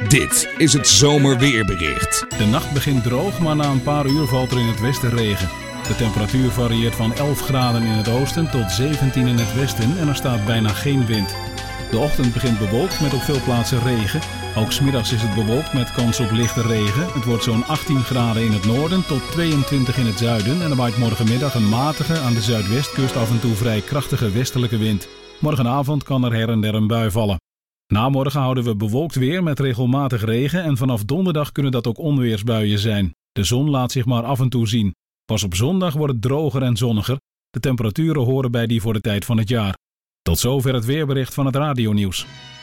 Dit is het zomerweerbericht. De nacht begint droog, maar na een paar uur valt er in het westen regen. De temperatuur varieert van 11 graden in het oosten tot 17 in het westen en er staat bijna geen wind. De ochtend begint bewolkt met op veel plaatsen regen. Ook 's middags is het bewolkt met kans op lichte regen. Het wordt zo'n 18 graden in het noorden tot 22 in het zuiden en er waait morgenmiddag een matige, aan de zuidwestkust af en toe vrij krachtige westelijke wind. Morgenavond kan er her en der een bui vallen. Na morgen houden we bewolkt weer met regelmatig regen en vanaf donderdag kunnen dat ook onweersbuien zijn. De zon laat zich maar af en toe zien. Pas op zondag wordt het droger en zonniger. De temperaturen horen bij die voor de tijd van het jaar. Tot zover het weerbericht van het radionieuws.